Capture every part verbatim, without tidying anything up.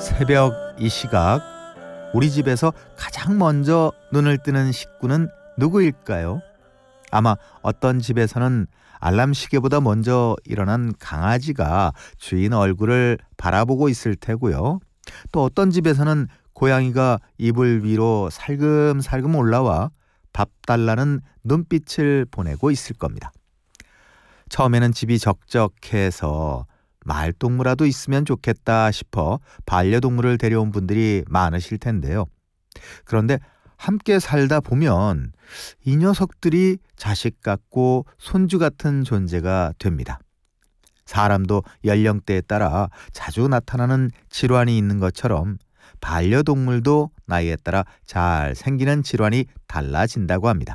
새벽 이 시각 우리 집에서 가장 먼저 눈을 뜨는 식구는 누구일까요? 아마 어떤 집에서는 알람 시계보다 먼저 일어난 강아지가 주인 얼굴을 바라보고 있을 테고요. 또 어떤 집에서는 고양이가 이불 위로 살금살금 올라와 밥 달라는 눈빛을 보내고 있을 겁니다. 처음에는 집이 적적해서 말동무라도 있으면 좋겠다 싶어 반려동물을 데려온 분들이 많으실 텐데요. 그런데 함께 살다 보면 이 녀석들이 자식 같고 손주 같은 존재가 됩니다. 사람도 연령대에 따라 자주 나타나는 질환이 있는 것처럼 반려동물도 나이에 따라 잘 생기는 질환이 달라진다고 합니다.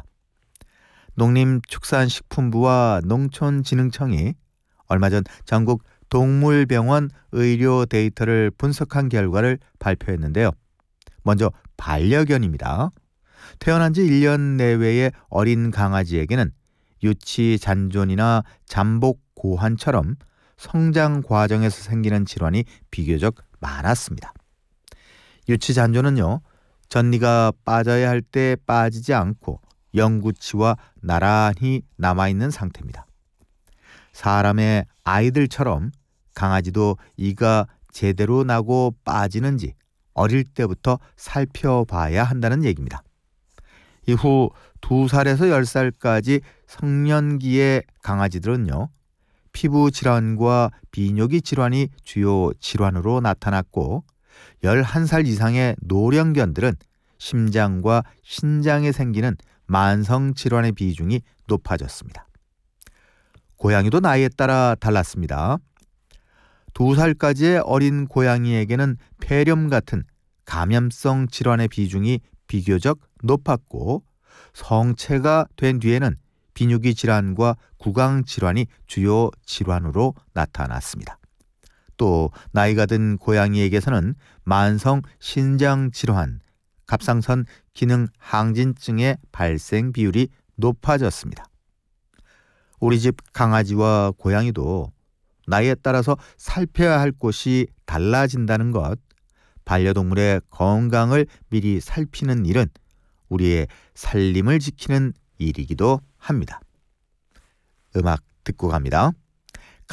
농림축산식품부와 농촌진흥청이 얼마 전 전국 동물병원 의료 데이터를 분석한 결과를 발표했는데요. 먼저 반려견입니다. 태어난 지 일 년 내외의 어린 강아지에게는 유치 잔존이나 잠복 고환처럼 성장 과정에서 생기는 질환이 비교적 많았습니다. 유치 잔존은요, 전니가 빠져야 할 때 빠지지 않고 영구치와 나란히 남아있는 상태입니다. 사람의 아이들처럼 강아지도 이가 제대로 나고 빠지는지 어릴 때부터 살펴봐야 한다는 얘기입니다. 이후 두 살에서 열 살까지 성년기의 강아지들은요, 피부 질환과 비뇨기 질환이 주요 질환으로 나타났고 열한 살 이상의 노령견들은 심장과 신장에 생기는 만성 질환의 비중이 높아졌습니다. 고양이도 나이에 따라 달랐습니다. 두 살까지의 어린 고양이에게는 폐렴 같은 감염성 질환의 비중이 비교적 높았고 성체가 된 뒤에는 비뇨기 질환과 구강 질환이 주요 질환으로 나타났습니다. 또 나이가 든 고양이에게서는 만성 신장 질환, 갑상선 기능 항진증의 발생 비율이 높아졌습니다. 우리 집 강아지와 고양이도 나이에 따라서 살펴야 할 곳이 달라진다는 것, 반려동물의 건강을 미리 살피는 일은 우리의 살림을 지키는 일이기도 합니다. 음악 듣고 갑니다.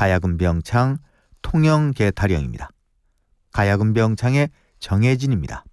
가야금병창 통영개타령입니다. 가야금병창의 정혜진입니다.